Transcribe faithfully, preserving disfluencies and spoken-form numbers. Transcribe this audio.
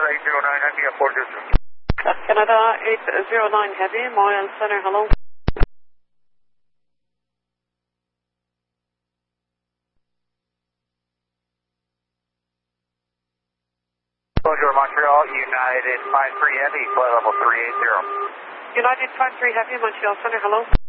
eight zero nine Heavy at four distance. Canada eight zero nine Heavy, Montreal Center, hello. Bonjour, Montreal, United five three Heavy, flight level three eight zero. United five three Heavy, Montreal Center, hello.